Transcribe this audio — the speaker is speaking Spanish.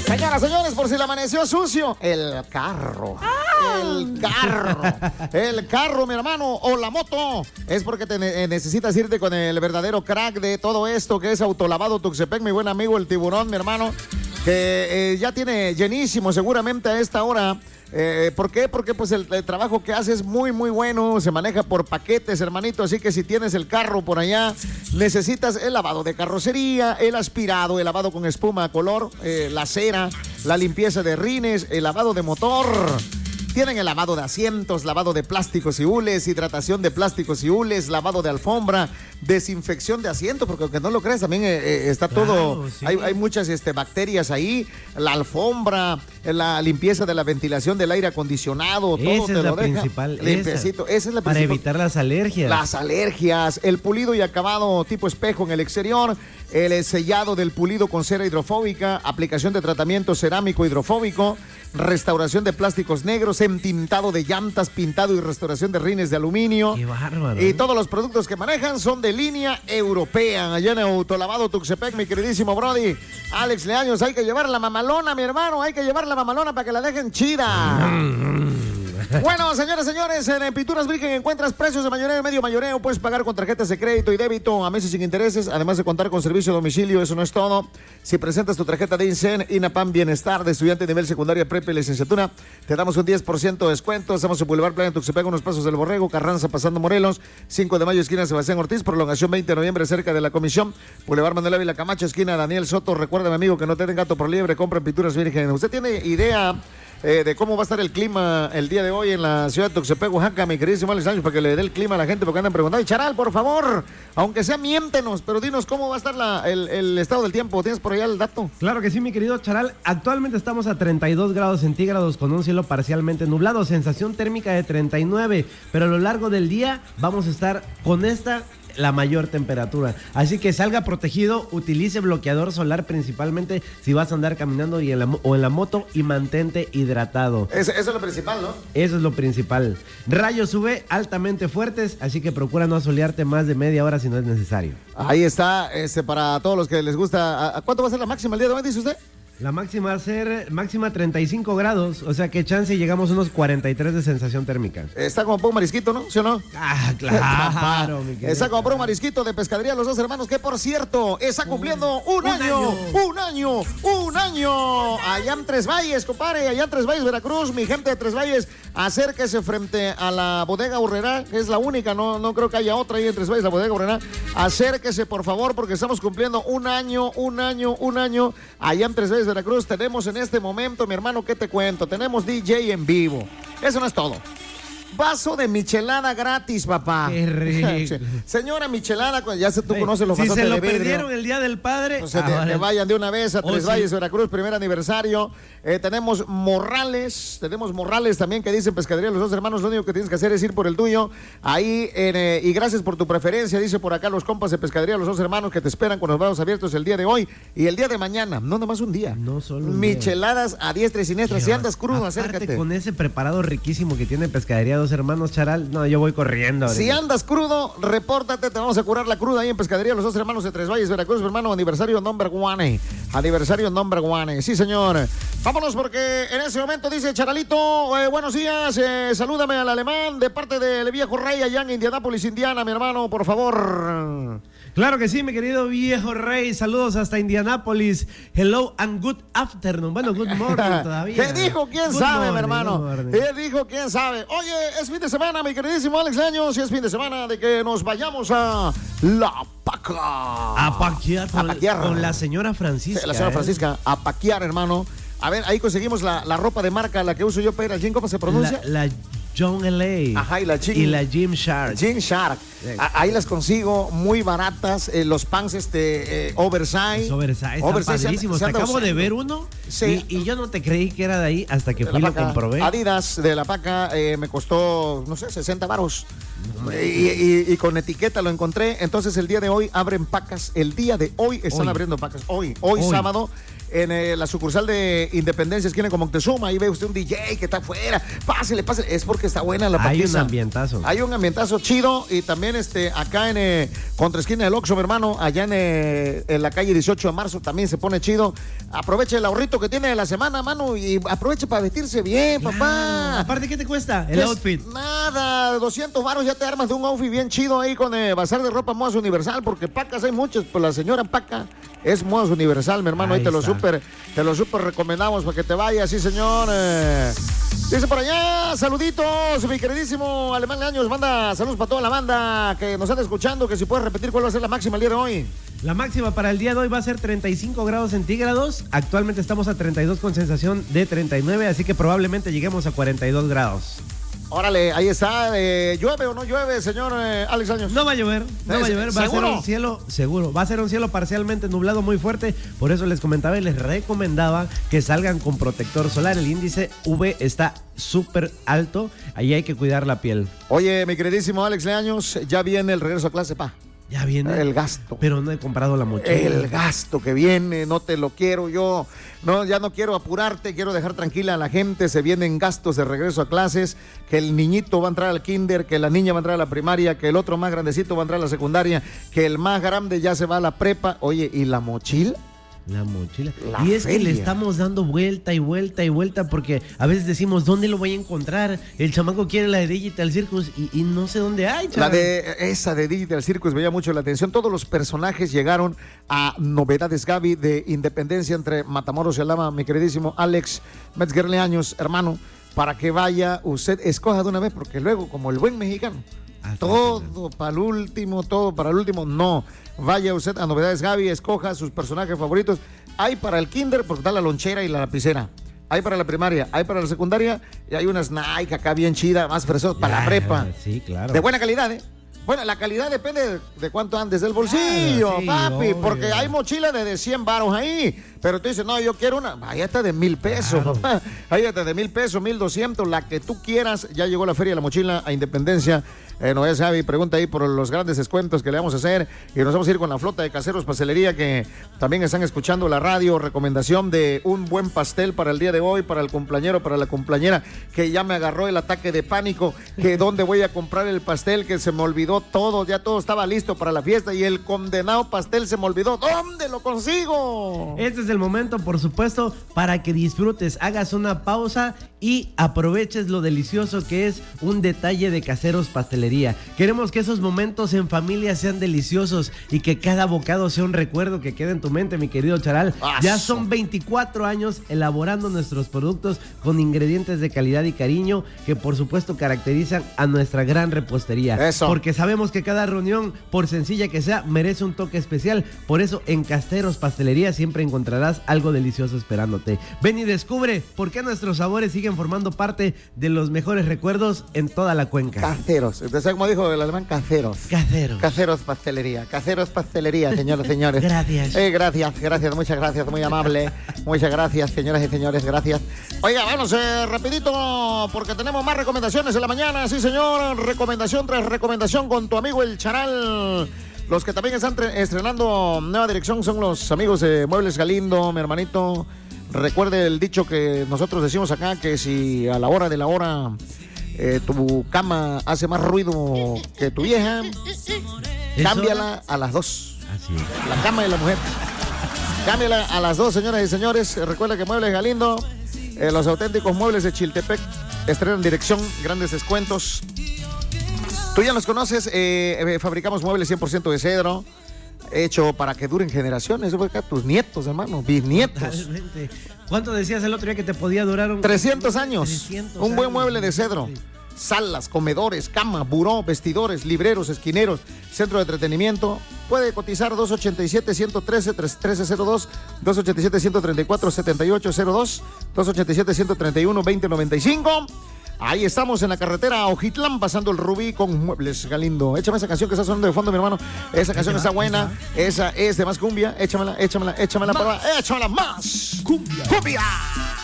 Señoras, señores, por si le amaneció sucio, el carro, mi hermano, o la moto, es porque necesitas irte con el verdadero crack de todo esto, que es Autolavado Tuxtepec, mi buen amigo el Tiburón, mi hermano, que ya tiene llenísimo seguramente a esta hora. ¿Por qué? Porque pues el trabajo que hace es muy, muy bueno, se maneja por paquetes, hermanito, así que si tienes el carro por allá, necesitas el lavado de carrocería, el aspirado, el lavado con espuma a color, la cera, la limpieza de rines, el lavado de motor. Tienen el lavado de asientos, lavado de plásticos y hules, hidratación de plásticos y hules, lavado de alfombra, desinfección de asiento, porque aunque no lo creas, también está todo, sí. hay muchas bacterias ahí, la alfombra, la limpieza de la ventilación del aire acondicionado, todo esa te es lo la deja principal, limpiecito. Esa es la para principal. evitar las alergias. Las alergias, el pulido y acabado tipo espejo en el exterior, el sellado del pulido con cera hidrofóbica, aplicación de tratamiento cerámico hidrofóbico, restauración de plásticos negros, entintado de llantas, pintado y restauración de rines de aluminio. ¡Qué bárbaro! Y todos los productos que manejan son de línea europea. Allá en Autolavado Tuxtepec, mi queridísimo Brody. Alex Leaños, hay que llevar la mamalona, mi hermano. Hay que llevar la mamalona para que la dejen chida. Bueno, señores, en Pinturas Virgen encuentras precios de mayoreo y medio mayoreo. Puedes pagar con tarjetas de crédito y débito a meses sin intereses, además de contar con servicio a domicilio. Eso no es todo. Si presentas tu tarjeta de INSEN, INAPAM Bienestar de estudiante de nivel secundaria, prepa y licenciatura, te damos un 10% de descuento. Estamos en Boulevard Playa Tuxtepec, unos pasos del Borrego, Carranza, pasando Morelos, 5 de mayo, esquina Sebastián Ortiz, prolongación 20 de noviembre, cerca de la Comisión. Boulevard Manuel Ávila Camacho, esquina Daniel Soto. Recuerda, mi amigo, que no te den gato por liebre, compra en Pinturas Virgen. ¿Usted tiene idea de cómo va a estar el clima el día de hoy en la ciudad de Tuxtepec, Oaxaca, mi queridísimo Alex Sánchez, para que le dé el clima a la gente, porque andan preguntando? Y Charal, por favor, aunque sea miéntenos, pero dinos cómo va a estar el estado del tiempo. ¿Tienes por allá el dato? Claro que sí, mi querido Charal. Actualmente estamos a 32 grados centígrados con un cielo parcialmente nublado, sensación térmica de 39, pero a lo largo del día vamos a estar con la mayor temperatura. Así que salga protegido, utilice bloqueador solar principalmente si vas a andar caminando o en la moto, y mantente hidratado. Eso es lo principal, ¿no? Eso es lo principal. Rayos UV altamente fuertes, así que procura no asolearte más de media hora si no es necesario. Ahí está, para todos los que les gusta. ¿A cuánto va a ser la máxima el día de hoy, dice usted? La máxima va a ser 35 grados, o sea que chance llegamos a unos 43 de sensación térmica. Está como para un marisquito, ¿no? ¿Sí o no? Ah, claro. Está como para un marisquito de pescadería Los Dos Hermanos, que por cierto, está cumpliendo un año. Allá en Tres Valles, compadre, allá en Tres Valles, Veracruz, mi gente de Tres Valles, acérquese frente a la bodega Urrera, que es la única, no creo que haya otra ahí en Tres Valles, la bodega Urrera. Acérquese, por favor, porque estamos cumpliendo un año, allá en Tres Valles, Veracruz. Tenemos en este momento, mi hermano, ¿qué te cuento? Tenemos DJ en vivo. Eso no es todo. Vaso de michelada gratis, papá. Qué rico. Señora michelada, ya tú conoces los vasos de vidrio. Si se lo perdieron el Día del Padre, pues que vayan de una vez a Tres Valles, Veracruz, primer aniversario. Tenemos morrales también que dicen Pescadería Los Dos Hermanos. Lo único que tienes que hacer es ir por el tuyo. Ahí, y gracias por tu preferencia, dice por acá los compas de Pescadería Los Dos Hermanos, que te esperan con los brazos abiertos el día de hoy y el día de mañana. No nomás un día. No solo un micheladas a diestra y siniestra. Si andas crudo, acércate. Con ese preparado riquísimo que tiene Pescadería Dos Hermanos, Charal, no, yo voy corriendo ahorita. Si andas crudo, repórtate, te vamos a curar la cruda ahí en Pescadería Los Dos Hermanos de Tres Valles, Veracruz, hermano. Aniversario number one. Sí, señor. Vámonos, porque en ese momento dice Charalito, buenos días, salúdame al alemán de parte del viejo rey allá en Indianápolis, Indiana, mi hermano, por favor. Claro que sí, mi querido viejo rey. Saludos hasta Indianápolis. Hello and good afternoon. Bueno, good morning todavía. ¿Qué dijo? ¿Quién sabe, mi hermano? ¿Qué dijo? ¿Quién sabe? Oye, es fin de semana, mi queridísimo Alex Leaños, y es fin de semana de que nos vayamos a La Paca. A paquear con la señora Francisca. Sí, la señora Francisca, a paquear, hermano. A ver, ahí conseguimos la ropa de marca, la que uso yo para ir al gym. ¿Cómo se pronuncia? La John L.A. Ajá, y la Gym Shark. Ahí las consigo muy baratas. Los pants oversize. Están padrísimos. Te acabo de ver uno. Sí. Y yo no te creí que era de ahí hasta que fui y lo comprobé. Adidas de La Paca, me costó, no sé, 60 varos. Y con etiqueta lo encontré. Entonces el día de hoy abren pacas. El día de hoy están abriendo pacas. Hoy. Sábado. en la sucursal de Independencia, esquina con Moctezuma. Ahí ve usted un DJ que está afuera. Pásele. Es porque está buena la Hay patiza. un ambientazo. Hay un ambientazo chido. Y también acá en contra esquina del Oxxo, mi hermano, allá en la calle 18 de marzo, también se pone chido. Aproveche el ahorrito que tiene de la semana, mano, y aproveche para vestirse bien, papá. Aparte, ¿qué te cuesta el outfit? Nada, 200 varos ya te armas de un outfit bien chido ahí con bazar de ropa Modas Universal, porque pacas hay muchas, pues la señora Paca es Modas Universal, mi hermano, ahí te lo super recomendamos para que te vayas, sí señor. Dice por allá, saluditos, mi queridísimo Alemán Leaños, manda saludos para toda la banda que nos está escuchando, que si puedes repetir cuál va a ser la máxima el día de hoy. La máxima para el día de hoy va a ser 35 grados centígrados. Actualmente estamos a 32 con sensación de 39, así que probablemente lleguemos a 42 grados. Órale, ahí está. ¿Llueve o no llueve, señor Alex Años? No va a llover, va a ser un cielo seguro. Va a ser un cielo parcialmente nublado muy fuerte. Por eso les comentaba y les recomendaba que salgan con protector solar. El índice UV está súper alto. Ahí hay que cuidar la piel. Oye, mi queridísimo Alex Leaños, ya viene el regreso a clase, pa. Ya viene. El gasto. Pero no he comprado la mochila. El gasto que viene, no te lo quiero yo. No, ya no quiero apurarte, quiero dejar tranquila a la gente. Se vienen gastos de regreso a clases, que el niñito va a entrar al kinder, que la niña va a entrar a la primaria, que el otro más grandecito va a entrar a la secundaria, que el más grande ya se va a la prepa. Oye, ¿y la mochila? La mochila. La y es feria. que le estamos dando vuelta y vuelta y vuelta porque a veces decimos, ¿dónde lo voy a encontrar? El chamaco quiere la de Digital Circus y no sé dónde hay, chaval. Esa de Digital Circus me llama mucho la atención. Todos los personajes llegaron a Novedades Gaby de Independencia entre Matamoros y Alama, mi queridísimo Alex Metzger Leaños, hermano, para que vaya, usted escoja de una vez, porque luego, como el buen mexicano, todo para el último, no. Vaya usted a Novedades Gaby, escoja sus personajes favoritos. Hay para el kinder, porque está la lonchera y la lapicera. Hay para la primaria, hay para la secundaria y hay unas Nike acá bien chida, más frescos para la prepa. Sí, claro. De buena calidad, ¿eh? Bueno, la calidad depende de cuánto andes del bolsillo, sí, papi, obvio. porque hay mochilas de 100 varos ahí, pero tú dices, no, yo quiero una, ahí está de 1,000 pesos, Claro. ahí está de 1,000 pesos, 1,200, la que tú quieras. Ya llegó la Feria de la Mochila a Independencia. Noé Javi pregunta ahí por los grandes descuentos que le vamos a hacer y nos vamos a ir con la flota de Caseros Pastelería, que también están escuchando la radio. Recomendación de un buen pastel para el día de hoy, para el cumpleañero, para la cumpleañera, que ya me agarró el ataque de pánico, que dónde voy a comprar el pastel, que se me olvidó todo, ya todo estaba listo para la fiesta y el condenado pastel se me olvidó. ¿Dónde lo consigo? Este es el momento, por supuesto, para que disfrutes, hagas una pausa y aproveches lo delicioso que es un detalle de Caseros Pastelería. Queremos que esos momentos en familia sean deliciosos y que cada bocado sea un recuerdo que quede en tu mente, mi querido Charal. Ya son 24 años elaborando nuestros productos con ingredientes de calidad y cariño que por supuesto caracterizan a nuestra gran repostería. Eso. Porque sabemos que cada reunión, por sencilla que sea, merece un toque especial. Por eso en Caseros Pastelería siempre encontrarás algo delicioso esperándote. Ven y descubre por qué nuestros sabores siguen formando parte de los mejores recuerdos en toda la cuenca. Caseros. ¿Sabes cómo dijo el alemán? Caseros. Caseros Pastelería, señoras y señores. Gracias. Gracias, muchas gracias, muy amable. Muchas gracias, señoras y señores, gracias. Oiga, vamos rapidito, porque tenemos más recomendaciones en la mañana. Sí, señor, recomendación tras recomendación con tu amigo el Charal. Los que también están estrenando nueva dirección son los amigos de Muebles Galindo, mi hermanito. Recuerde el dicho que nosotros decimos acá, que si a la hora de la hora tu cama hace más ruido que tu vieja, cámbiala a las 2. Así es. La cama de la mujer. Cámbiala a las 2, señoras y señores. Recuerda que Muebles Galindo, los auténticos muebles de Chiltepec, estrenan dirección, grandes descuentos. Tú ya los conoces, fabricamos muebles 100% de cedro, hecho para que duren generaciones. Eso fue acá tus nietos, hermano, bisnietos. Totalmente. ¿Cuánto decías el otro día que te podía durar 300 años. 300 un buen años. mueble de cedro. Sí. Salas, comedores, cama, buró, vestidores, libreros, esquineros, centro de entretenimiento. Puede cotizar 287-113-1302, 287-134-7802, 287-131-2095. Ahí estamos en la carretera a Ojitlán, pasando el Rubí con Muebles Galindo. Échame esa canción que está sonando de fondo, mi hermano. Esa canción está buena. Esa es de más cumbia. Échamela, échamela, échamela, échamela más. Cumbia.